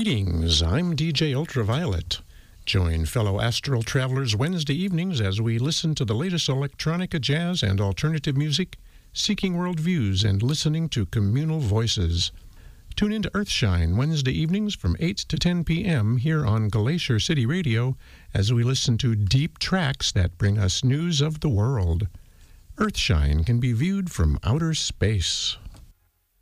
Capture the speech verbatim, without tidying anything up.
Greetings, I'm D J Ultraviolet. Join fellow astral travelers Wednesday evenings as we listen to the latest electronica, jazz, and alternative music, seeking worldviews and listening to communal voices. Tune in to Earthshine Wednesday evenings from eight to ten p.m. here on Glacier City Radio as we listen to deep tracks that bring us news of the world. Earthshine can be viewed from outer space.